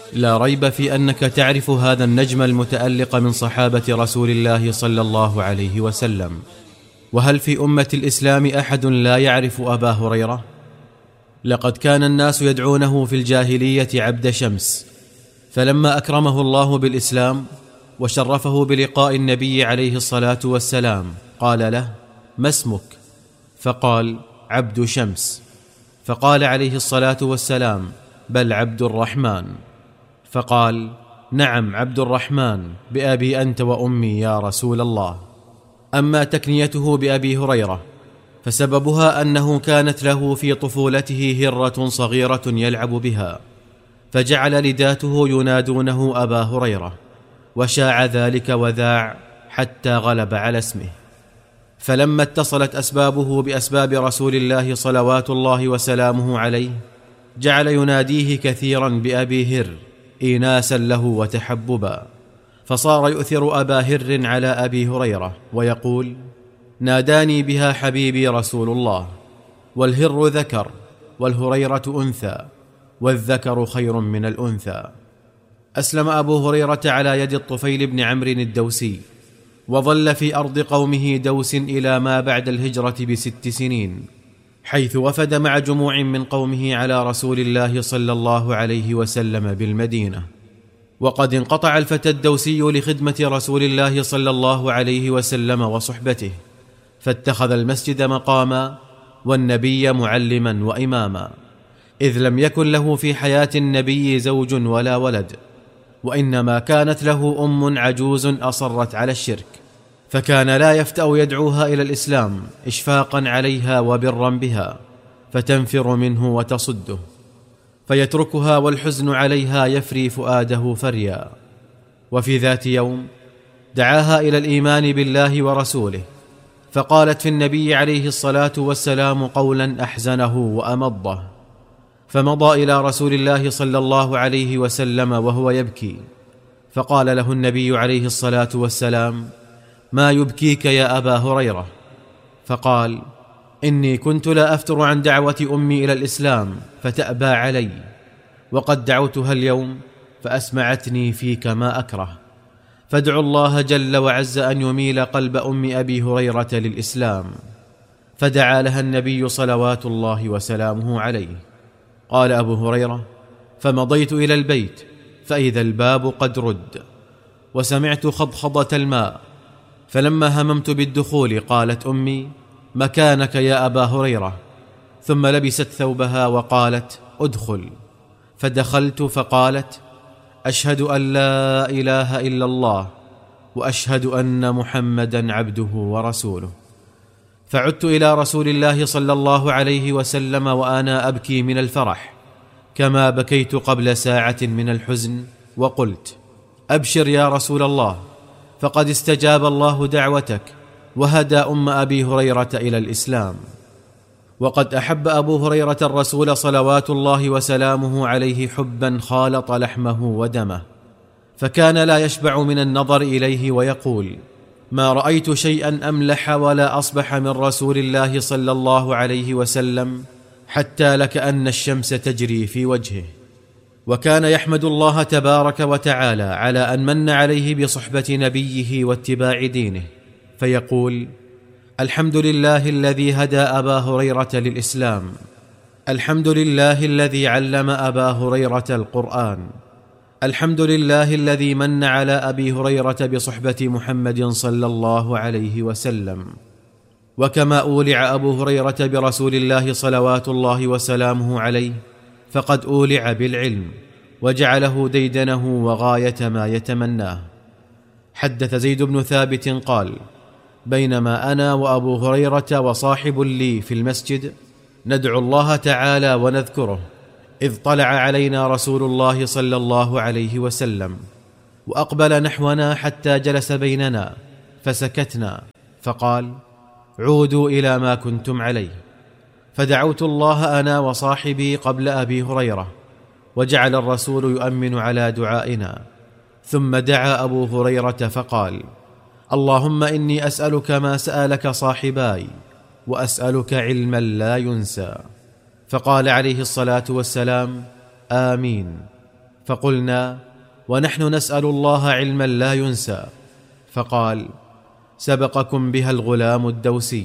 لا ريب في أنك تعرف هذا النجم المتألق من صحابة رسول الله صلى الله عليه وسلم. وهل في أمة الإسلام أحد لا يعرف أبا هريرة؟ لقد كان الناس يدعونه في الجاهلية عبد شمس، فلما أكرمه الله بالإسلام وشرفه بلقاء النبي عليه الصلاة والسلام قال له: ما اسمك؟ فقال: عبد شمس. فقال عليه الصلاة والسلام: بل عبد الرحمن. فقال: نعم عبد الرحمن، بأبي أنت وأمي يا رسول الله. أما تكنيته بأبي هريرة فسببها أنه كانت له في طفولته هرة صغيرة يلعب بها، فجعل لداته ينادونه أبا هريرة، وشاع ذلك وذاع حتى غلب على اسمه. فلما اتصلت أسبابه بأسباب رسول الله صلوات الله وسلامه عليه جعل يناديه كثيرا بأبي هر إيناسا له وتحببا، فصار يؤثر أبا هر على أبي هريرة ويقول: ناداني بها حبيبي رسول الله، والهر ذكر والهريرة أنثى، والذكر خير من الأنثى. أسلم أبو هريرة على يد الطفيل بن عمرو الدوسي، وظل في أرض قومه دوس إلى ما بعد الهجرة ب6 سنين، حيث وفد مع جموع من قومه على رسول الله صلى الله عليه وسلم بالمدينة. وقد انقطع الفتى الدوسي لخدمة رسول الله صلى الله عليه وسلم وصحبته، فاتخذ المسجد مقاما والنبي معلما وإماما، إذ لم يكن له في حياة النبي زوج ولا ولد، وإنما كانت له أم عجوز أصرت على الشرك، فكان لا يفتأ يدعوها إلى الإسلام إشفاقا عليها وبرا بها، فتنفر منه وتصده، فيتركها والحزن عليها يفري فؤاده فريا. وفي ذات يوم دعاها إلى الإيمان بالله ورسوله، فقالت في النبي عليه الصلاة والسلام قولا أحزنه وأمضه، فمضى إلى رسول الله صلى الله عليه وسلم وهو يبكي، فقال له النبي عليه الصلاة والسلام: ما يبكيك يا أبا هريرة؟ فقال: إني كنت لا أفتر عن دعوة أمي إلى الإسلام فتأبى علي، وقد دعوتها اليوم فأسمعتني فيك ما أكره، فادعوا الله جل وعز أن يميل قلب أم أبي هريرة للإسلام. فدعا لها النبي صلوات الله وسلامه عليه. قال أبو هريرة: فمضيت إلى البيت فإذا الباب قد رد، وسمعت خضخضة الماء، فلما هممت بالدخول قالت أمي: مكانك يا أبا هريرة، ثم لبست ثوبها وقالت: ادخل. فدخلت فقالت: أشهد أن لا إله إلا الله وأشهد أن محمدا عبده ورسوله. فعدت إلى رسول الله صلى الله عليه وسلم وأنا أبكي من الفرح كما بكيت قبل ساعة من الحزن، وقلت: أبشر يا رسول الله، فقد استجاب الله دعوتك وهدى أم أبي هريرة إلى الإسلام. وقد أحب أبو هريرة الرسول صلوات الله وسلامه عليه حبا خالط لحمه ودمه، فكان لا يشبع من النظر إليه ويقول: ما رأيت شيئا أملح ولا أصبح من رسول الله صلى الله عليه وسلم حتى لكأن الشمس تجري في وجهه. وكان يحمد الله تبارك وتعالى على أن من عليه بصحبة نبيه واتباع دينه، فيقول: الحمد لله الذي هدى أبا هريرة للإسلام، الحمد لله الذي علم أبا هريرة القرآن، الحمد لله الذي من على أبي هريرة بصحبة محمد صلى الله عليه وسلم. وكما أولع أبو هريرة برسول الله صلوات الله وسلامه عليه، فقد أولع بالعلم وجعله ديدنه وغاية ما يتمناه. حدث زيد بن ثابت قال: بينما أنا وأبو هريرة وصاحب لي في المسجد ندعو الله تعالى ونذكره، إذ طلع علينا رسول الله صلى الله عليه وسلم، وأقبل نحونا حتى جلس بيننا، فسكتنا، فقال: عودوا إلى ما كنتم عليه. فدعوت الله أنا وصاحبي قبل أبي هريرة، وجعل الرسول يؤمن على دعائنا، ثم دعا أبو هريرة فقال: اللهم إني أسألك ما سألك صاحباي، وأسألك علما لا ينسى. فقال عليه الصلاة والسلام: آمين. فقلنا: ونحن نسأل الله علما لا ينسى. فقال: سبقكم بها الغلام الدوسي.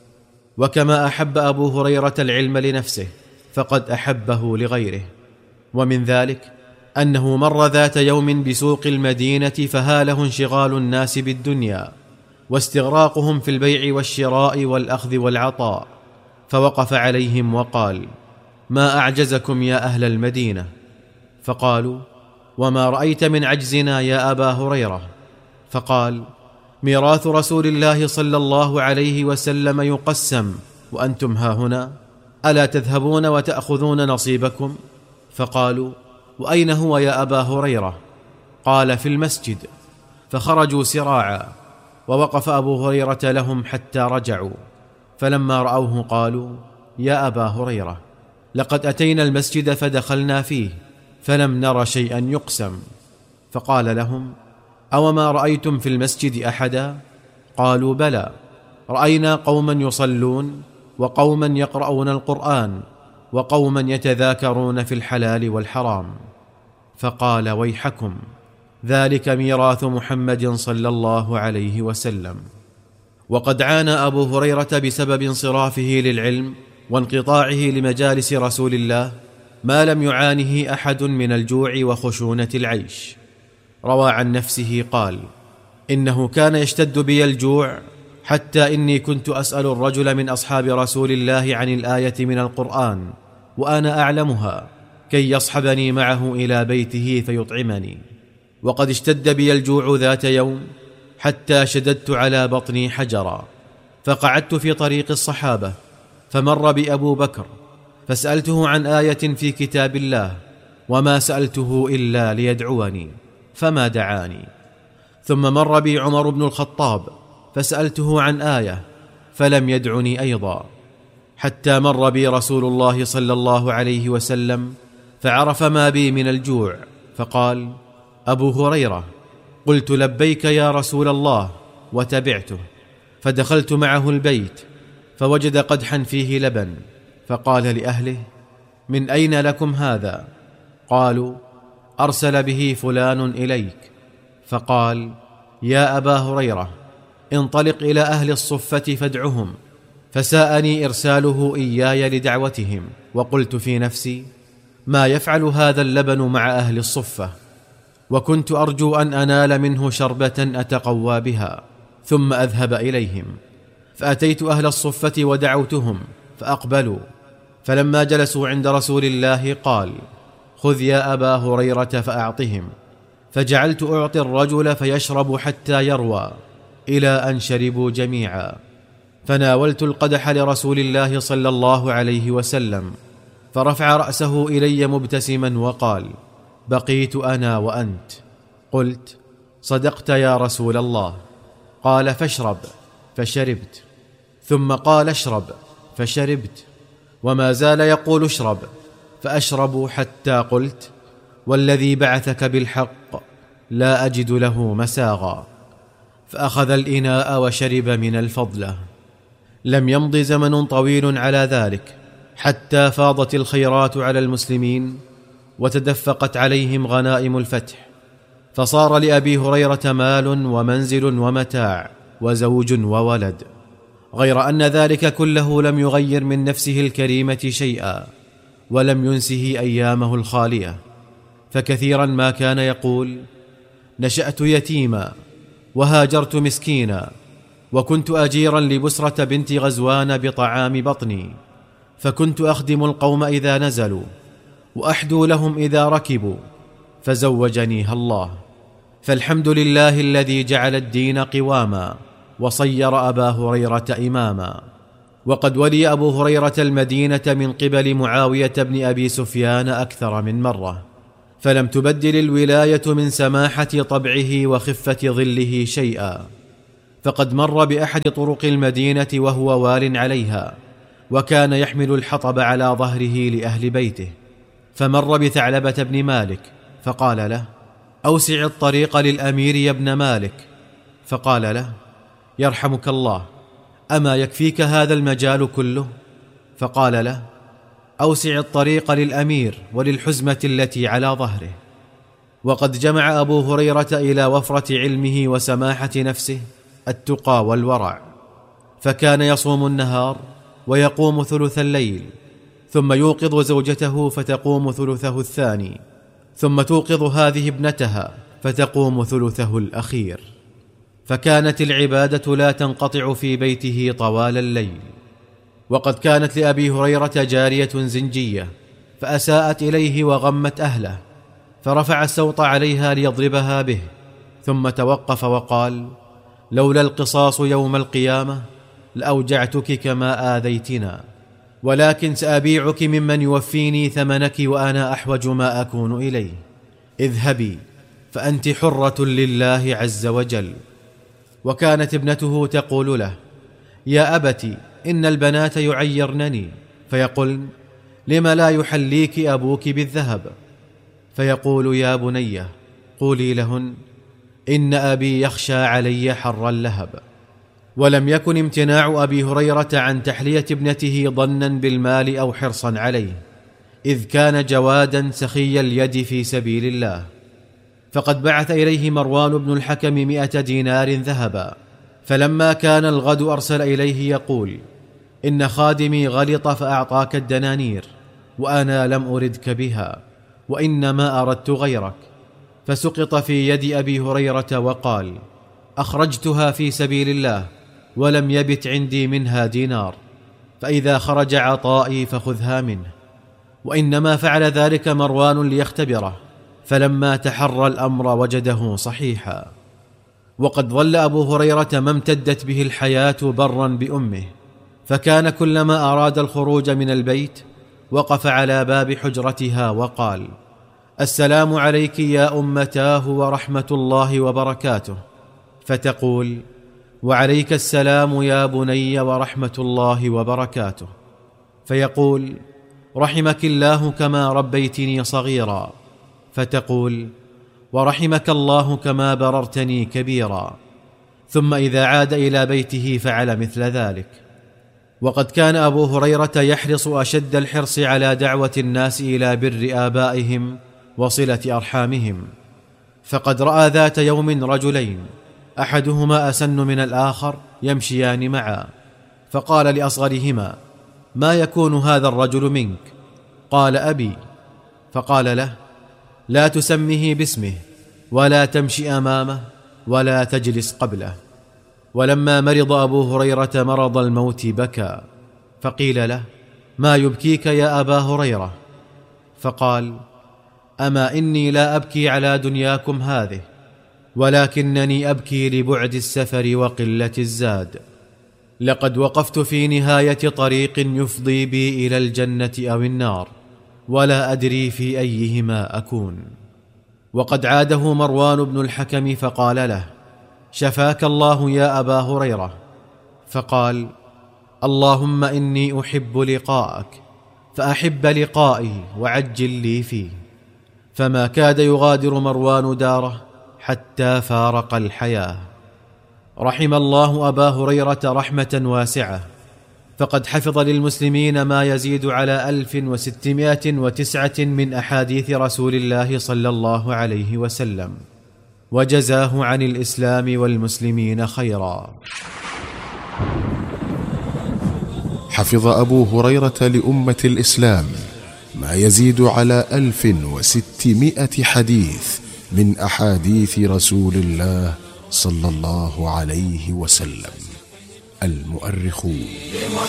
وكما أحب أبو هريرة العلم لنفسه فقد أحبه لغيره. ومن ذلك أنه مر ذات يوم بسوق المدينة فهاله انشغال الناس بالدنيا واستغراقهم في البيع والشراء والأخذ والعطاء، فوقف عليهم وقال: ما أعجزكم يا أهل المدينة؟ فقالوا: وما رأيت من عجزنا يا أبا هريرة؟ فقال: ميراث رسول الله صلى الله عليه وسلم يقسم وأنتم هاهنا، ألا تذهبون وتأخذون نصيبكم؟ فقالوا: وأين هو يا أبا هريرة؟ قال: في المسجد. فخرجوا سراعا، ووقف أبو هريرة لهم حتى رجعوا، فلما رأوه قالوا: يا أبا هريرة، لقد أتينا المسجد فدخلنا فيه فلم نر شيئا يقسم. فقال لهم: أوما رأيتم في المسجد أحدا؟ قالوا: بلى، رأينا قوما يصلون، وقوما يقرؤون القرآن، وقوما يتذاكرون في الحلال والحرام. فقال: ويحكم، ذلك ميراث محمد صلى الله عليه وسلم. وقد عانى أبو هريرة بسبب انصرافه للعلم وانقطاعه لمجالس رسول الله ما لم يعانه أحد من الجوع وخشونة العيش. روى عن نفسه قال: إنه كان يشتد بي الجوع حتى إني كنت أسأل الرجل من أصحاب رسول الله عن الآية من القرآن وأنا أعلمها كي يصحبني معه إلى بيته فيطعمني. وقد اشتد بي الجوع ذات يوم حتى شددت على بطني حجرا، فقعدت في طريق الصحابة، فمر بي أبو بكر فسألته عن آية في كتاب الله، وما سألته إلا ليدعوني فما دعاني. ثم مر بي عمر بن الخطاب فسألته عن آية فلم يدعني أيضا، حتى مر بي رسول الله صلى الله عليه وسلم فعرف ما بي من الجوع فقال: أبو هريرة. قلت: لبيك يا رسول الله، وتبعته. فدخلت معه البيت فوجد قدحا فيه لبن، فقال لأهله: من أين لكم هذا؟ قالوا: أرسل به فلان إليك. فقال: يا أبا هريرة، انطلق إلى أهل الصفة فادعهم. فساءني إرساله إياي لدعوتهم، وقلت في نفسي: ما يفعل هذا اللبن مع أهل الصفة؟ وكنت أرجو أن أنال منه شربة أتقوى بها ثم أذهب إليهم. فأتيت أهل الصفة ودعوتهم فأقبلوا، فلما جلسوا عند رسول الله قال: خذ يا أبا هريرة فأعطهم. فجعلت أعطي الرجل فيشرب حتى يروى، إلى أن شربوا جميعا. فناولت القدح لرسول الله صلى الله عليه وسلم، فرفع رأسه إلي مبتسما وقال: بقيت أنا وأنت. قلت: صدقت يا رسول الله. قال: فاشرب. فشربت. ثم قال: اشرب. فشربت. وما زال يقول: اشرب. فأشرب حتى قلت: والذي بعثك بالحق لا أجد له مساغا. فأخذ الإناء وشرب من الفضلة. لم يمض زمن طويل على ذلك حتى فاضت الخيرات على المسلمين وتدفقت عليهم غنائم الفتح، فصار لأبي هريرة مال ومنزل ومتاع وزوج وولد، غير أن ذلك كله لم يغير من نفسه الكريمة شيئا، ولم ينسه أيامه الخالية. فكثيرا ما كان يقول: نشأت يتيما وهاجرت مسكينا، وكنت أجيرا لبسرة بنت غزوان بطعام بطني، فكنت أخدم القوم إذا نزلوا وأحدو لهم إذا ركبوا، فزوجنيها الله. فالحمد لله الذي جعل الدين قواما وصير أبا هريرة إماما. وقد ولي أبو هريرة المدينة من قبل معاوية بن أبي سفيان أكثر من مرة، فلم تبدل الولاية من سماحة طبعه وخفة ظله شيئا. فقد مر بأحد طرق المدينة وهو وال عليها، وكان يحمل الحطب على ظهره لأهل بيته، فمر بثعلبة بن مالك فقال له: أوسع الطريق للأمير يا ابن مالك. فقال له: يرحمك الله، أما يكفيك هذا المجال كله؟ فقال له: أوسع الطريق للأمير وللحزمة التي على ظهره. وقد جمع أبو هريرة إلى وفرة علمه وسماحة نفسه التقى والورع، فكان يصوم النهار ويقوم ثلث الليل، ثم يوقظ زوجته فتقوم ثلثه الثاني، ثم توقظ هذه ابنتها فتقوم ثلثه الأخير، فكانت العبادة لا تنقطع في بيته طوال الليل. وقد كانت لأبي هريرة جارية زنجية فأساءت إليه وغمت أهله، فرفع السوط عليها ليضربها به، ثم توقف وقال: لولا القصاص يوم القيامة لأوجعتك كما آذيتنا، ولكن سأبيعك ممن يوفيني ثمنك وأنا أحوج ما أكون إليه. اذهبي فأنت حرة لله عز وجل. وكانت ابنته تقول له: يا أبت، إن البنات يعيرنني، فيقولن: لم لا يحليك أبوك بالذهب؟ فيقول: يا بني، قولي لهن: إن أبي يخشى علي حر اللهب. ولم يكن امتناع أبي هريرة عن تحلية ابنته ظنا بالمال أو حرصا عليه، إذ كان جوادا سخي اليد في سبيل الله. فقد بعث إليه مروان بن الحكم 100 دينار ذهبا، فلما كان الغد أرسل إليه يقول: إن خادمي غلط فأعطاك الدنانير، وأنا لم أردك بها، وإنما أردت غيرك. فسقط في يد أبي هريرة وقال: أخرجتها في سبيل الله ولم يبت عندي منها دينار، فإذا خرج عطائي فخذها منه. وإنما فعل ذلك مروان ليختبره، فلما تحرى الأمر وجده صحيحا. وقد ظل أبو هريرة ما امتدت به الحياة برا بأمه، فكان كلما أراد الخروج من البيت وقف على باب حجرتها وقال: السلام عليك يا أمتاه ورحمة الله وبركاته، فتقول: وعليك السلام يا بني ورحمة الله وبركاته، فيقول: رحمك الله كما ربيتني صغيرا، فتقول: ورحمك الله كما بررتني كبيرا. ثم إذا عاد إلى بيته فعل مثل ذلك. وقد كان أبو هريرة يحرص أشد الحرص على دعوة الناس إلى بر آبائهم وصلة أرحامهم، فقد رأى ذات يوم رجلين أحدهما أسن من الآخر يمشيان معا، فقال لأصغرهما: ما يكون هذا الرجل منك؟ قال: أبي. فقال له: لا تسمه باسمه، ولا تمشي أمامه، ولا تجلس قبله. ولما مرض أبو هريرة مرض الموت بكى، فقيل له: ما يبكيك يا أبا هريرة؟ فقال: أما إني لا أبكي على دنياكم هذه، ولكنني أبكي لبعد السفر وقلة الزاد. لقد وقفت في نهاية طريق يفضي بي إلى الجنة أو النار، ولا أدري في أيهما أكون. وقد عاده مروان بن الحكم فقال له: شفاك الله يا أبا هريرة. فقال: اللهم إني أحب لقاءك، فأحب لقائي وعجل لي فيه. فما كاد يغادر مروان داره حتى فارق الحياة. رحم الله أبا هريرة رحمة واسعة، فقد حفظ للمسلمين ما يزيد على 1609 من أحاديث رسول الله صلى الله عليه وسلم، وجزاه عن الإسلام والمسلمين خيرا. حفظ أبو هريرة لأمة الإسلام ما يزيد على 1600 حديث من أحاديث رسول الله صلى الله عليه وسلم. المؤرخون